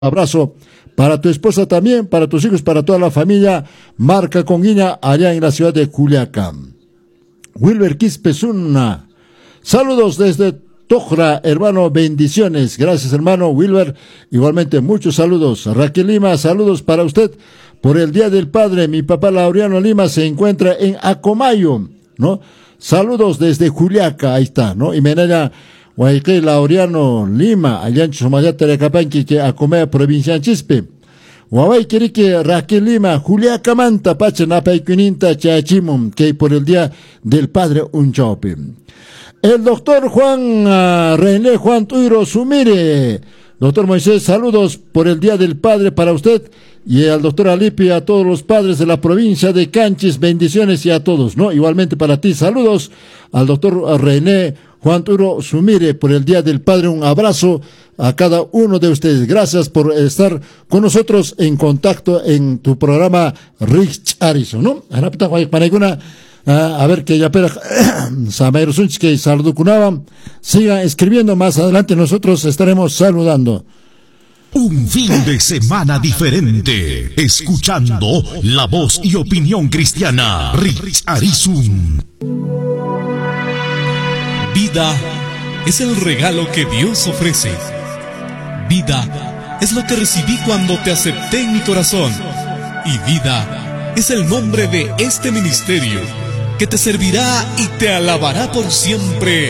abrazo para tu esposa también, para tus hijos, para toda la familia. Marca con Guiña, allá en la ciudad de Culiacán. Wilber Quispesuna. Saludos desde Tojra, hermano, bendiciones. Gracias, hermano Wilber. Igualmente, muchos saludos. Raquel Lima, saludos para usted por el Día del Padre. Mi papá Laureano Lima se encuentra en Acomayo, ¿no? Saludos desde Juliaca, ahí está, ¿no? Y menena Guayque Laureano Lima, allá en Chumayata de Capanqui, que Acomaya, provincia de Chispe. Guay quiere que Raquel Lima, Juliaca Manta, Pacha Napaycuninta, Chachimum, que por el Día del Padre un chope. El doctor Juan René Juan Tuiro Sumire. Doctor Moisés, saludos por el Día del Padre para usted y al doctor Alipi, a todos los padres de la provincia de Canchis, bendiciones y a todos, ¿no? Igualmente para ti, saludos al doctor René Juan Tuiro Sumire por el Día del Padre, un abrazo a cada uno de ustedes. Gracias por estar con nosotros en contacto en tu programa Rich Arison, ¿no? A ver que ya pera Samairo Sunch que saluducunaba. Siga escribiendo, más adelante nosotros estaremos saludando. Un fin de semana diferente, escuchando la voz y opinión cristiana. Rich Arison. Vida es el regalo que Dios ofrece. Vida es lo que recibí cuando te acepté en mi corazón. Y vida es el nombre de este ministerio que te servirá y te alabará por siempre.